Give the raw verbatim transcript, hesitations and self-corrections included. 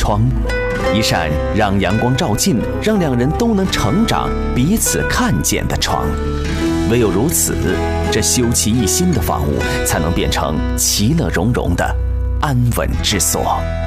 窗，一扇让阳光照进，让两人都能成长、彼此看见的窗。唯有如此，这修其一心的房屋才能变成其乐融融的安稳之所。